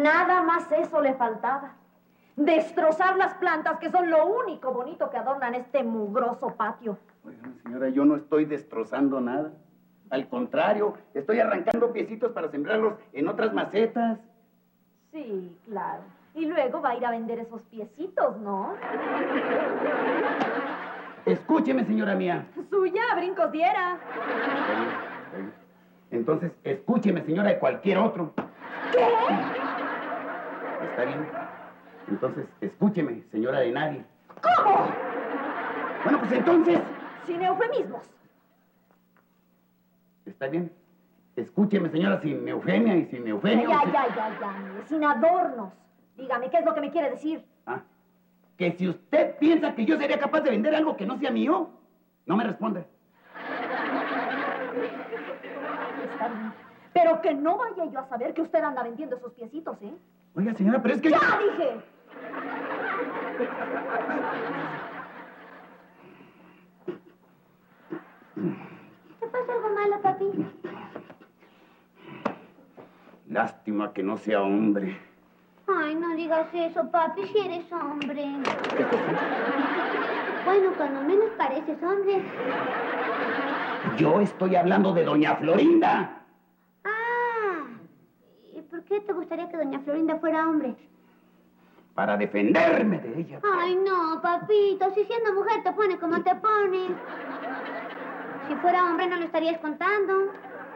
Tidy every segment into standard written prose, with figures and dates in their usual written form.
Nada más eso le faltaba. Destrozar las plantas, que son lo único bonito que adornan este mugroso patio. Oiga, señora, yo no estoy destrozando nada. Al contrario, estoy arrancando piecitos para sembrarlos en otras macetas. Sí, claro. Y luego va a ir a vender esos piecitos, ¿no? Escúcheme, señora mía. Suya, brincos diera. Está bien, está bien. Entonces, escúcheme, señora, de cualquier otro. ¿Qué? Está bien. Entonces, escúcheme, señora de nadie. ¿Cómo? Bueno, pues entonces... Sin eufemismos. Está bien. Escúcheme, señora, sin eufemia y sin eufemio. Ya, mire, sin adornos. Dígame, ¿qué es lo que me quiere decir? Ah, que si usted piensa que yo sería capaz de vender algo que no sea mío, no me responda. Está bien. Pero que no vaya yo a saber que usted anda vendiendo esos piecitos, ¿eh? Oiga, señora, pero es que... ¡Ya dije! ¿Te pasa algo malo, papi? Lástima que no sea hombre. Ay, no digas eso, papi, si eres hombre. ¿Qué cosa? Bueno, cuando menos pareces hombre. Yo estoy hablando de doña Florinda. Ah, ¿y por qué te gustaría que doña Florinda fuera hombre? Para defenderme de ella. Ay, no, papito, si siendo mujer te pone como te pone. Si fuera hombre no lo estarías contando.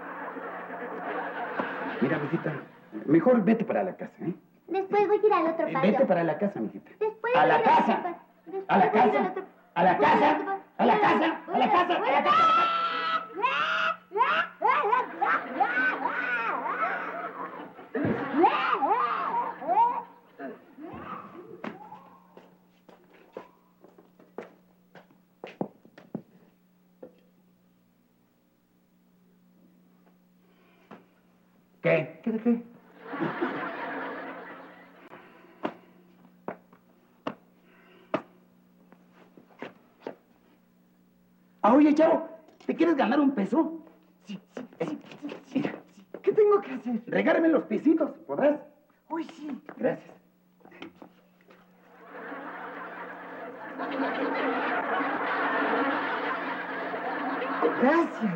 Mira, mijita, mejor vete para la casa, ¿eh? Después voy a ir al otro patio. Vete para la casa, mijita. Después a voy la ir casa. otro patio. Después A la voy ir casa. al otro- A la voy a ir casa. al otro- A la casa. A la casa. A la casa. ¿Qué? ¿Qué de qué? Ah, oye, chavo, ¿te quieres ganar un peso? Sí. ¿Qué tengo que hacer? Regálame los pesitos, ¿podrás? Uy, sí. Gracias. Gracias.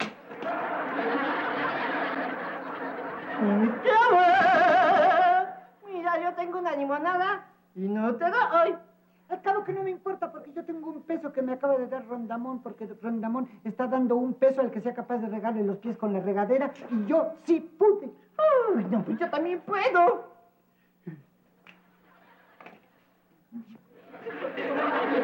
¡Chavo! Mira, yo tengo una limonada y no te doy. Al cabo que no me importa porque yo tengo un peso que me acaba de dar Rondamón, porque Rondamón está dando un peso al que sea capaz de regarle los pies con la regadera y yo sí pude. Ay, no, pues yo también puedo.